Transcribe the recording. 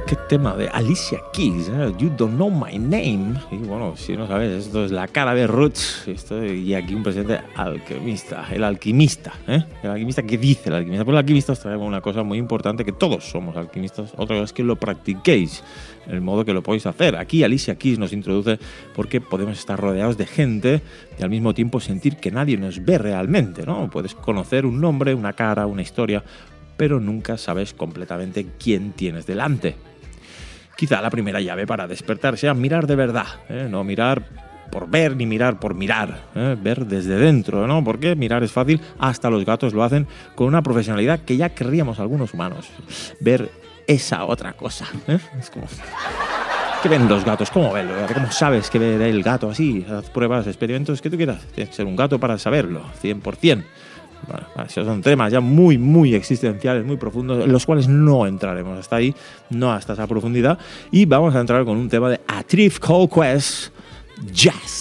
Qué tema de Alicia Keys, ¿eh? You Don't Know My Name. Y bueno, si no sabes, esto es la cara de Roots. Y aquí un presente alquimista. El alquimista, ¿eh? El alquimista, ¿qué dice el alquimista? Pues el alquimista os trae una cosa muy importante, que todos somos alquimistas. Otra cosa es que lo practiquéis, el modo que lo podéis hacer. Aquí Alicia Keys nos introduce porque podemos estar rodeados de gente y al mismo tiempo sentir que nadie nos ve realmente, ¿no? Puedes conocer un nombre, una cara, una historia, pero nunca sabes completamente quién tienes delante. Quizá la primera llave para despertar sea mirar de verdad, no mirar por ver ni mirar por mirar, ver desde dentro, ¿no? Porque mirar es fácil, hasta los gatos lo hacen con una profesionalidad que ya querríamos algunos humanos. Ver esa otra cosa, es como... ¿Qué ven los gatos? ¿Cómo ven? ¿Cómo sabes que ve el gato así? Haz pruebas, experimentos, que tú quieras. Tienes que ser un gato para saberlo, 100%. Bueno, esos son temas ya muy, muy existenciales, muy profundos, en los cuales no entraremos hasta ahí, no hasta esa profundidad. Y vamos a entrar con un tema de A Tribe Called Quest, Jazz.